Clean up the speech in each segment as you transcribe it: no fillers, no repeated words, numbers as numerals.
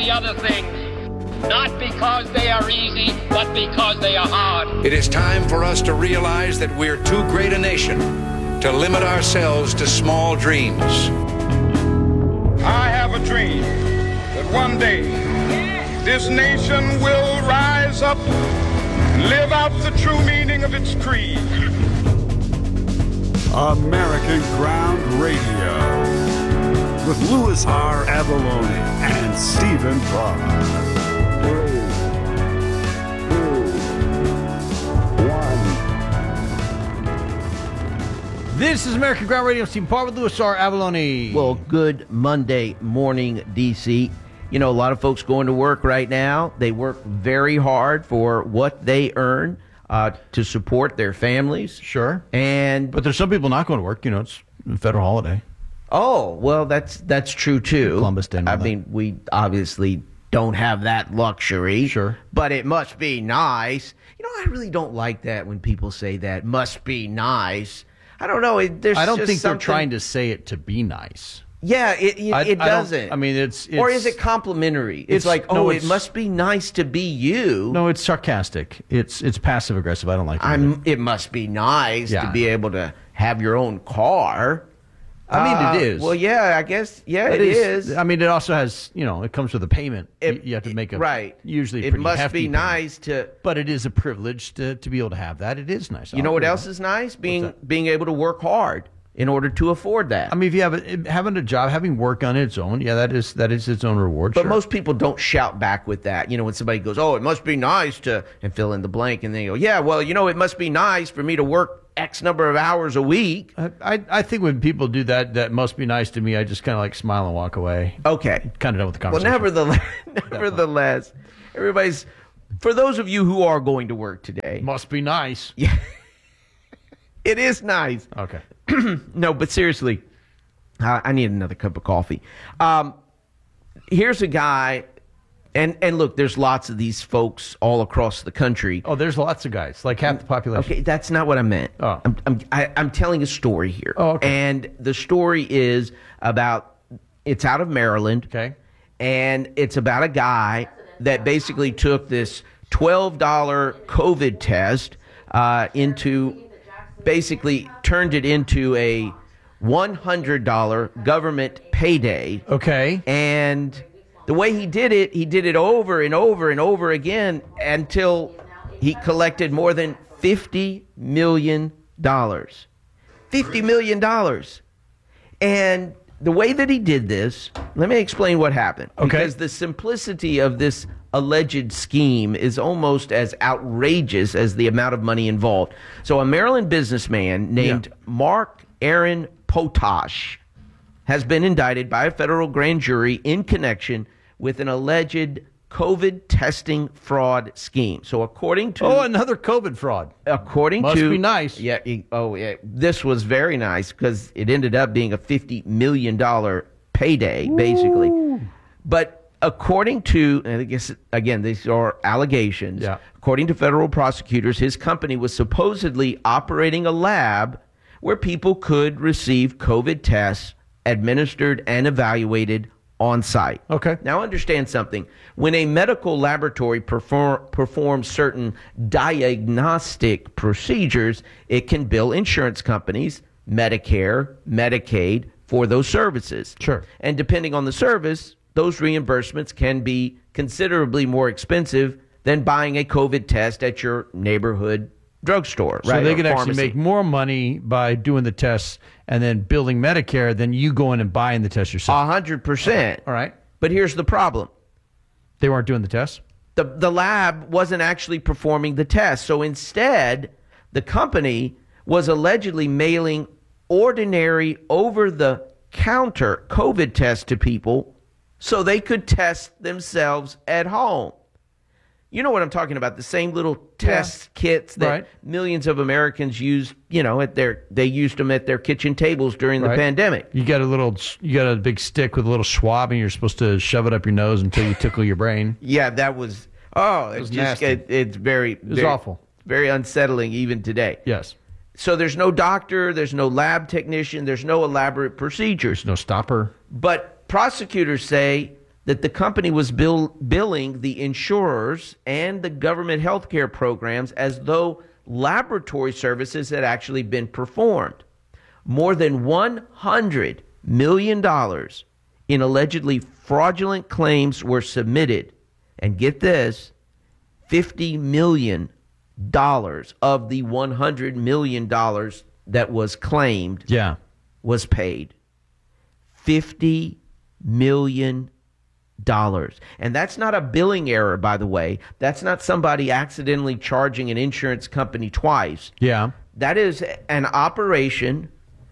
the other things, not because they are easy, but because they are hard. It is time for us to realize that we're too great a nation to limit ourselves to small dreams. I have a dream that one day this nation will rise up and live out the true meaning of its creed. American Ground Radio with Louis R. Avallone and Stephen Parr. 3, 2, 1. This is American Ground Radio. Stephen Parr with Louis R. Avallone. Well, good Monday morning, D.C. You know, a lot of folks going to work right now. They work very hard for what they earn to support their families. Sure. But there's some people not going to work. You know, it's a federal holiday. Oh, well, that's true, too. Columbus Day. I mean, we obviously don't have that luxury. Sure. But it must be nice. You know, I really don't like that when people say that. Must be nice. I don't know. I don't think they're trying to say it to be nice. Yeah, it doesn't. I mean, it's or is it complimentary? It's like, it must be nice to be you. No, it's sarcastic. It's passive aggressive. I don't like it. It must be nice to be able to have your own car. I mean, it is. Well, yeah, I guess, it is. I mean, it also has, it comes with a payment. You have to make a right. Usually, it must be nice to. But it is a privilege to be able to have that. It is nice. You know what else is nice? Being able to work hard in order to afford that. I mean, if you have having a job, having work on its own, that is its own reward. But sure. Most people don't shout back with that. You know, when somebody goes, "Oh, it must be nice to," and fill in the blank, and they go, "Yeah, well, it must be nice for me to work X number of hours a week." I think when people do that must be nice to me. I just kind of like smile and walk away. Okay, kind of done with the conversation. Well, nevertheless, for those of you who are going to work today, must be nice. Yeah, it is nice. Okay. No, but seriously, I need another cup of coffee. Here's a guy, and look, there's lots of these folks all across the country. Oh, there's lots of guys, like half the population. Okay, that's not what I meant. Oh. I'm telling a story here. Oh, okay. And the story is it's out of Maryland. Okay. And it's about a guy that basically took this $12 COVID test basically turned it into a $100 government payday. Okay. And the way he did it over and over and over again until he collected more than $50 million. $50 million. And the way that he did this, let me explain what happened. Okay. Because the simplicity of this alleged scheme is almost as outrageous as the amount of money involved. So a Maryland businessman named Mark Aaron Potash has been indicted by a federal grand jury in connection with an alleged COVID testing fraud scheme. So according to... another COVID fraud. Must be nice. Yeah. This was very nice because it ended up being a $50 million payday, basically. But according to, and I guess, again, these are allegations. Yeah. According to federal prosecutors, his company was supposedly operating a lab where people could receive COVID tests administered and evaluated on site. Okay. Now understand something. When a medical laboratory performs certain diagnostic procedures, it can bill insurance companies, Medicare, Medicaid, for those services. Sure. And depending on the service, those reimbursements can be considerably more expensive than buying a COVID test at your neighborhood drugstore, right? So they can actually pharmacy. make more money by doing the tests and then billing Medicare than you going and buying the test yourself. 100%. All right. But here's the problem. They weren't doing the tests? The lab wasn't actually performing the test. So instead, the company was allegedly mailing ordinary over-the-counter COVID tests to people so they could test themselves at home. You know what I'm talking about, the same little test kits that millions of Americans used, they used them at their kitchen tables during the pandemic. You got a big stick with a little swab and you're supposed to shove it up your nose until you tickle your brain. Yeah, that was it's just nasty. it's very awful. Very unsettling even today. Yes. So there's no doctor, there's no lab technician, there's no elaborate procedures. There's no stopper. But prosecutors say that the company was billing the insurers and the government health care programs as though laboratory services had actually been performed. More than $100 million in allegedly fraudulent claims were submitted. And get this, $50 million of the $100 million that was claimed was paid. $50 million. And that's not a billing error, by the way. That's not somebody accidentally charging an insurance company twice. Yeah. That is an operation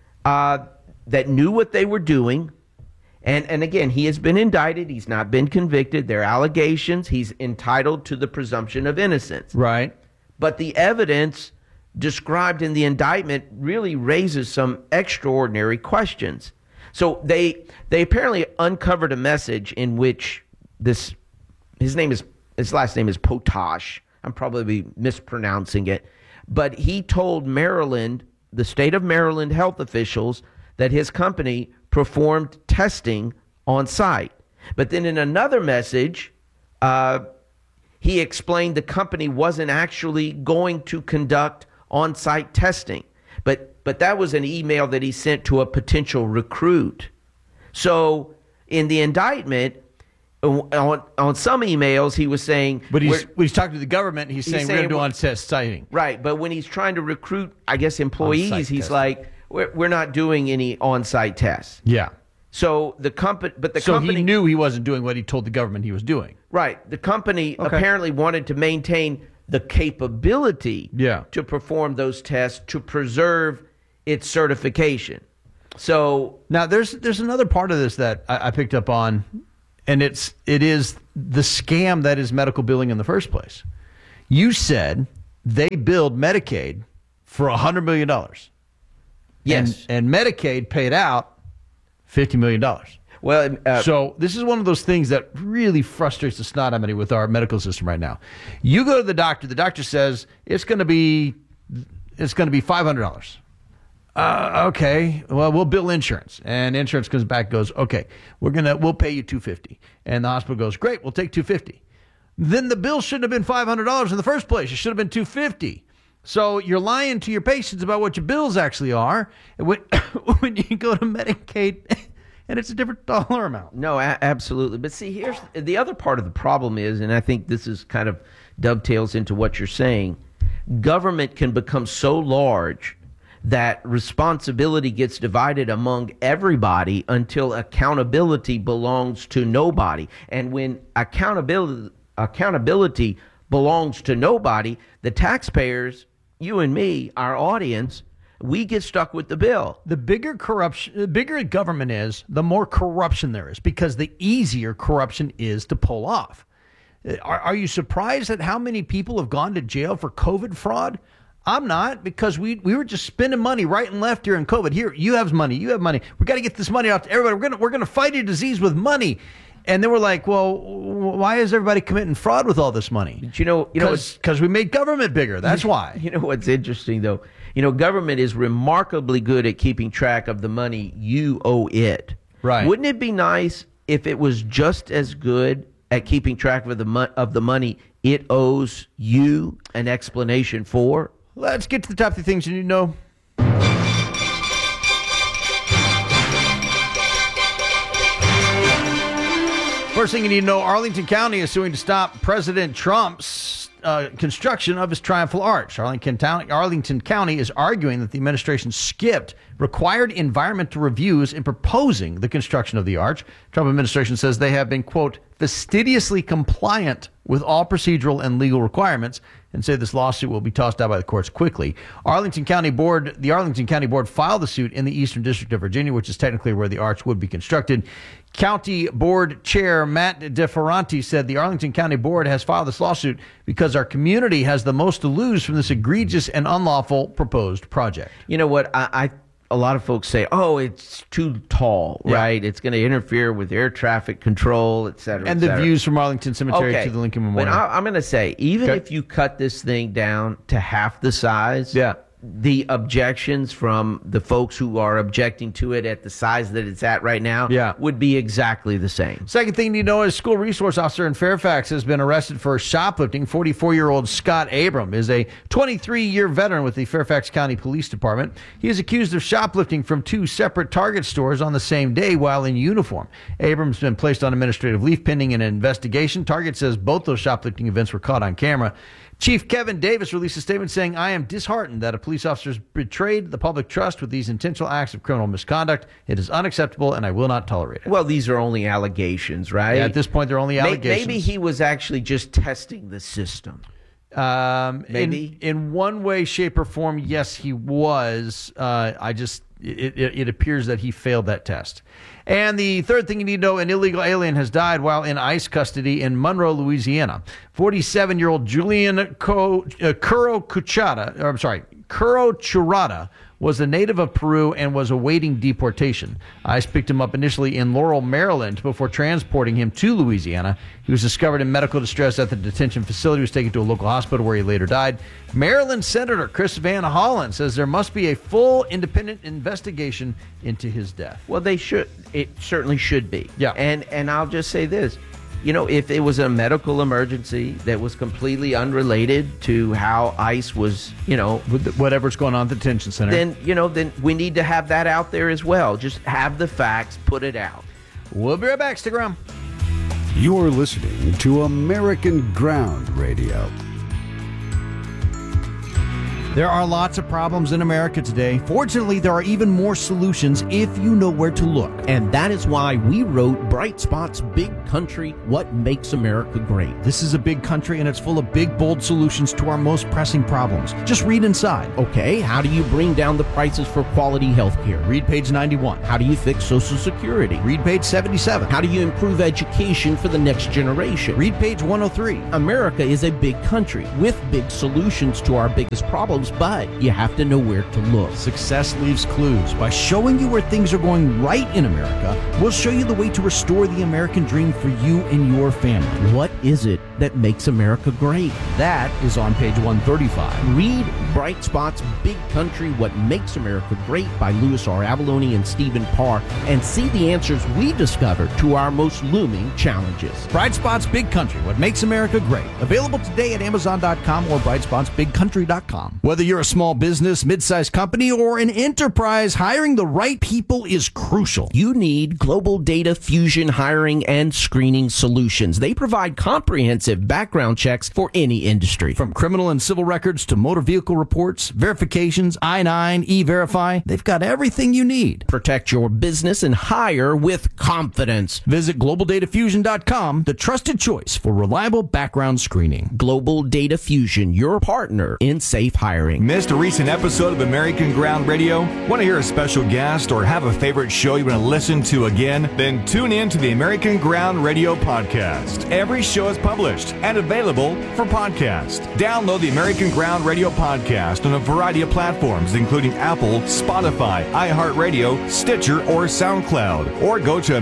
that knew what they were doing. And again, he has been indicted. He's not been convicted. There are allegations. He's entitled to the presumption of innocence. Right. But the evidence described in the indictment really raises some extraordinary questions. So they apparently uncovered a message in which his last name is Potash. I'm probably mispronouncing it. But he told Maryland, the state of Maryland health officials, that his company performed testing on site. But then in another message, he explained the company wasn't actually going to conduct on-site testing. But that was an email that he sent to a potential recruit. So in the indictment, on some emails, he was saying... But he's talking to the government, he's saying we're going to do on-site siting. Right, but when he's trying to recruit, I guess, employees, On-site he's testing. like, we're not doing any on-site tests. Yeah. So the company... So he knew he wasn't doing what he told the government he was doing. Right. The company apparently wanted to maintain the capability to perform those tests to preserve its certification. So now there's another part of this that I picked up on, and it is the scam that is medical billing in the first place. You said they billed Medicaid for $100 million. Yes. And Medicaid paid out $50 million. Well, so this is one of those things that really frustrates the snot out of me with our medical system right now. You go to the doctor says it's going to be $500. Okay, well, we'll bill insurance, and insurance comes back and goes, okay, we'll pay you $250, and the hospital goes, great, we'll take $250. Then the bill shouldn't have been $500 in the first place. It should have been $250. So you're lying to your patients about what your bills actually are when you go to Medicaid, and it's a different dollar amount. No, absolutely. But see, here's the other part of the problem is, and I think this is kind of dovetails into what you're saying, government can become so large that responsibility gets divided among everybody until accountability belongs to nobody. And when accountability belongs to nobody, the taxpayers, you and me, our audience, we get stuck with the bill. The bigger government is, the more corruption there is, because the easier corruption is to pull off. Are you surprised at how many people have gone to jail for COVID fraud? I'm not, because we were just spending money right and left during COVID. Here, you have money. We got to get this money out to everybody. We're gonna fight a disease with money. And then we're like, well, why is everybody committing fraud with all this money? But you know, because we made government bigger. That's why. You know what's interesting though? You know, government is remarkably good at keeping track of the money you owe it. Right. Wouldn't it be nice if it was just as good at keeping track of the money it owes you an explanation for? Let's get to the top 3 things you need to know. First thing you need to know, Arlington County is suing to stop President Trump's construction of his Triumphal Arch. Arlington County is arguing that the administration skipped required environmental reviews in proposing the construction of the arch. Trump administration says they have been, quote, fastidiously compliant with all procedural and legal requirements, and say this lawsuit will be tossed out by the courts quickly. The Arlington County Board filed the suit in the Eastern District of Virginia, which is technically where the arch would be constructed. County Board Chair Matt DeFerranti said the Arlington County Board has filed this lawsuit because our community has the most to lose from this egregious and unlawful proposed project. You know what? A lot of folks say, oh, it's too tall, right? It's going to interfere with air traffic control, et cetera. And the views from Arlington Cemetery to the Lincoln Memorial. But I'm going to say, even if you cut this thing down to half the size, the objections from the folks who are objecting to it at the size that it's at right now would be exactly the same. Second thing you know is school resource officer in Fairfax has been arrested for shoplifting. 44-year-old Scott Abram is a 23-year veteran with the Fairfax County Police Department. He is accused of shoplifting from 2 separate Target stores on the same day while in uniform. Abram's been placed on administrative leave pending an investigation. Target says both those shoplifting events were caught on camera. Chief Kevin Davis released a statement saying, "I am disheartened that a police officer has betrayed the public trust with these intentional acts of criminal misconduct. It is unacceptable, and I will not tolerate it." Well, these are only allegations, right? Yeah, at this point, they're only allegations. Maybe he was actually just testing the system. Maybe? In one way, shape, or form, yes, he was. It appears that he failed that test. And the third thing you need to know, an illegal alien has died while in ICE custody in Monroe, Louisiana. 47-year-old Julian Curo Churrada was a native of Peru and was awaiting deportation. ICE picked him up initially in Laurel, Maryland, before transporting him to Louisiana. He was discovered in medical distress at the detention facility. He was taken to a local hospital where he later died. Maryland Senator Chris Van Hollen says there must be a full independent investigation into his death. Well, they should. It certainly should be. Yeah. And I'll just say this. You know, if it was a medical emergency that was completely unrelated to how ICE was, whatever's going on at the detention center, then we need to have that out there as well. Just have the facts, put it out. We'll be right back. Stick around. You're listening to American Ground Radio. There are lots of problems in America today. Fortunately, there are even more solutions if you know where to look. And that is why we wrote Bright Spot's Big Country, What Makes America Great. This is a big country, and it's full of big, bold solutions to our most pressing problems. Just read inside. Okay, how do you bring down the prices for quality health care? Read page 91. How do you fix Social Security? Read page 77. How do you improve education for the next generation? Read page 103. America is a big country with big solutions to our biggest problems, but you have to know where to look. Success leaves clues. By showing you where things are going right in America, we'll show you the way to restore the American dream for you and your family. What is it that makes America great? That is on page 135. Read Bright Spot's Big Country, What Makes America Great by Louis R. Avalone and Stephen Parr, and see the answers we discovered to our most looming challenges. Bright Spot's Big Country, What Makes America Great. Available today at Amazon.com or BrightSpotsBigCountry.com. Whether you're a small business, mid-sized company, or an enterprise, hiring the right people is crucial. You need Global Data Fusion hiring and screening solutions. They provide comprehensive background checks for any industry. From criminal and civil records to motor vehicle reports, verifications, I-9, E-Verify, they've got everything you need. Protect your business and hire with confidence. Visit GlobalDataFusion.com, the trusted choice for reliable background screening. Global Data Fusion, your partner in safe hiring. Missed a recent episode of American Ground Radio? Want to hear a special guest or have a favorite show you want to listen to again? Then tune in to the American Ground Radio podcast. Every show is published and available for podcast. Download the American Ground Radio podcast on a variety of platforms, including Apple, Spotify, iHeartRadio, Stitcher, or SoundCloud. Or go to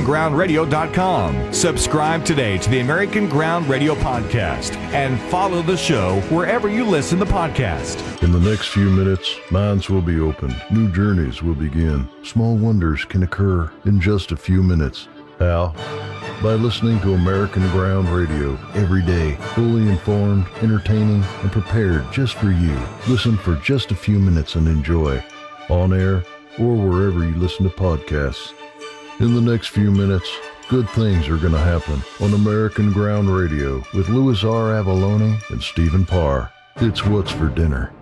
AmericanGroundRadio.com. Subscribe today to the American Ground Radio podcast and follow the show wherever you listen to podcasts. In the next few minutes, minds will be opened. New journeys will begin. Small wonders can occur in just a few minutes. How? By listening to American Ground Radio every day. Fully informed, entertaining, and prepared just for you. Listen for just a few minutes and enjoy. On air or wherever you listen to podcasts. In the next few minutes, good things are going to happen on American Ground Radio with Louis R. Avalone and Stephen Parr. It's What's for Dinner.